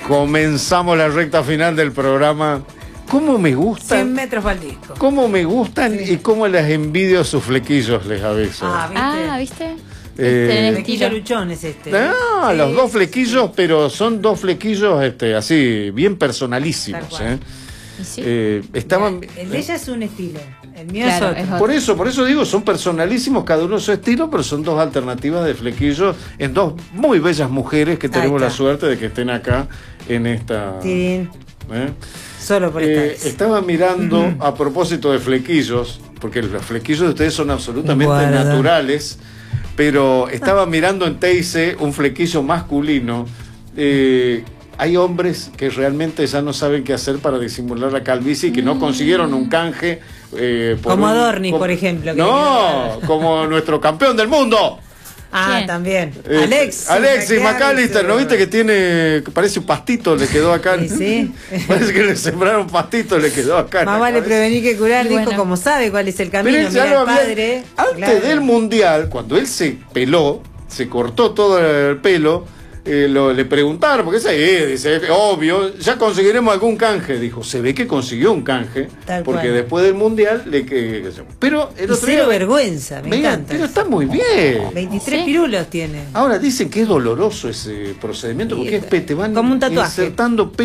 Comenzamos la recta final del programa. ¿Cómo me gustan? 100 metros para el disco. ¿Cómo me gustan y cómo las envidio sus flequillos, les aviso? ¿Viste? ¿Viste? Luchón es este. No, los dos flequillos, pero son dos flequillos así, bien personalísimos. Sí. Estaban. El de ella es un estilo, el mío Claro, es otro. Por eso digo, son personalísimos, cada uno su estilo, pero son dos alternativas de flequillos en dos muy bellas mujeres que tenemos la suerte de que estén acá en esta. Solo por esta vez. Estaba mirando a propósito de flequillos, porque los flequillos de ustedes son absolutamente naturales, pero estaba mirando en Teise un flequillo masculino. Hay hombres que realmente ya no saben qué hacer para disimular la calvicie y que no consiguieron un canje. Como Adorni, por ejemplo. No, como nuestro campeón del mundo. ¿Quién? También. Alexis McAllister, ¿no viste que tiene, parece un pastito, le quedó acá? Sí. Parece que le sembraron pastito, le quedó acá. Más vale prevenir que curar, dijo, como sabe cuál es el camino, mira el padre. Antes del Mundial, cuando él se peló, se cortó todo el pelo, le preguntaron, porque dice, obvio, ya conseguiremos algún canje. Dijo, se ve que consiguió un canje, porque después del Mundial pero el otro cero vergüenza, me encanta. Pero está muy bien. 23 pirulos tiene. Ahora dicen que es doloroso ese procedimiento, porque te van como un tatuaje. insertando